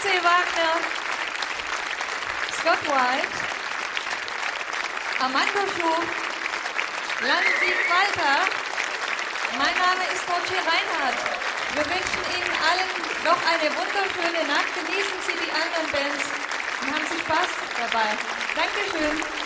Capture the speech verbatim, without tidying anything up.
C. Wagner, Scott White, Armando Schuf, Lansied Walter. Mein Name ist Dorothee Reinhardt. Wir wünschen Ihnen allen noch eine wunderschöne Nacht. Genießen Sie die anderen Bands und haben Sie Spaß dabei. Dankeschön.